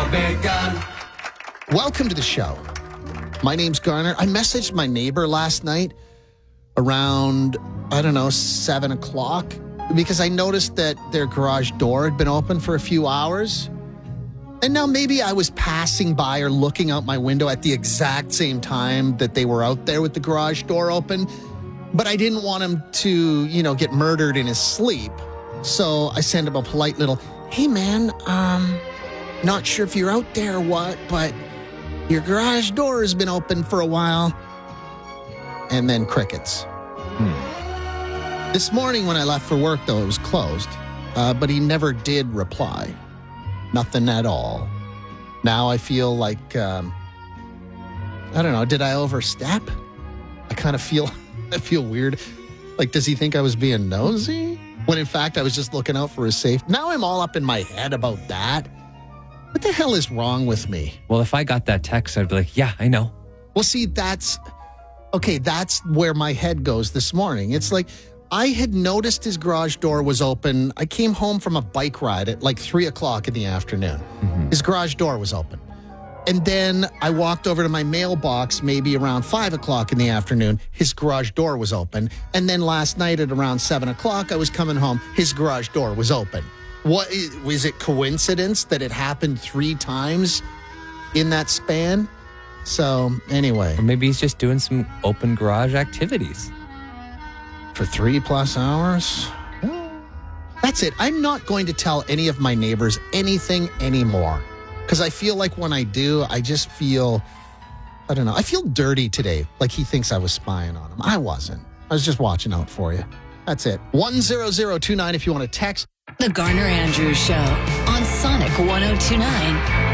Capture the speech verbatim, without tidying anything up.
a big gun. Welcome to the show. My name's Garner. I messaged my neighbor last night around, I don't know, seven o'clock because I noticed that their garage door had been open for a few hours. And now maybe I was passing by or looking out my window at the exact same time that they were out there with the garage door open. But I didn't want him to, you know, get murdered in his sleep. So I sent him a polite little, hey, man, um, not sure if you're out there or what, but your garage door has been open for a while. And then crickets. Hmm. This morning when I left for work, though, it was closed. Uh, but he never did reply. Nothing at all. Now I feel like, um, I don't know, did I overstep? I kind of feel, I feel weird. Like, does he think I was being nosy? When in fact I was just looking out for his safety. Now I'm all up in my head about that. What the hell is wrong with me? Well, if I got that text, I'd be like, yeah, I know. Well, see, that's, okay, that's where my head goes this morning. It's like, I had noticed his garage door was open. I came home from a bike ride at like three o'clock in the afternoon. Mm-hmm. His garage door was open. And then I walked over to my mailbox maybe around five o'clock in the afternoon. His garage door was open. And then last night at around seven o'clock, I was coming home. His garage door was open. What, was it coincidence that it happened three times in that span? So anyway. Or maybe he's just doing some open garage activities. For three plus hours? That's it. I'm not going to tell any of my neighbors anything anymore. Because I feel like when I do, I just feel, I don't know, I feel dirty today. Like he thinks I was spying on him. I wasn't. I was just watching out for you. That's it. one zero zero two nine if you want to text. The Garner Andrews Show on Sonic one oh two nine.